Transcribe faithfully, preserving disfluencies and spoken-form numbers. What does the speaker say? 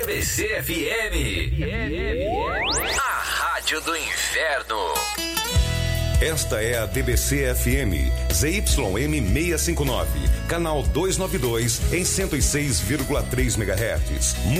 B C F M, a rádio do inverno. Esta é a D B C F M, Z Y M seiscentos e cinquenta e nove, canal duzentos e noventa e dois, em cento e seis vírgula três megahertz.